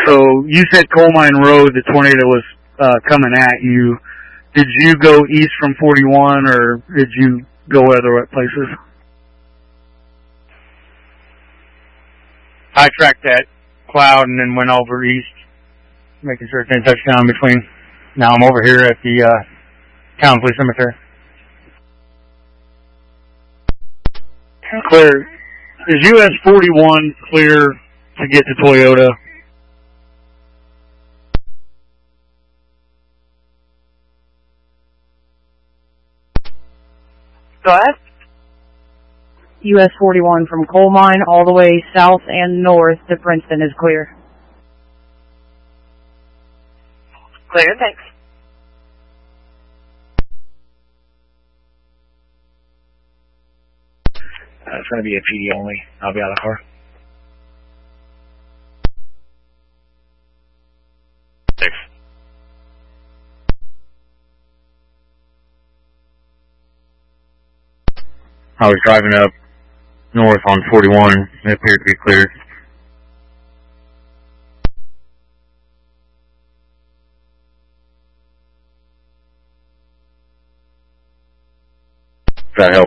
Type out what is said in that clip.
So you said Coal Mine Road, the tornado was coming at you. Did you go east from 41, or did you go other places? I tracked that cloud and then went over east, making sure it didn't touch down between. Now I'm over here at the Townsley Cemetery. Clear. Is US 41 clear to get to Toyota? Go ahead. US 41 from Coal Mine all the way south and north to Princeton is clear. Clear, thanks. It's going to be a PD only. I'll be out of the car. Thanks. I was driving up north on 41. It appeared to be clear. Does that help?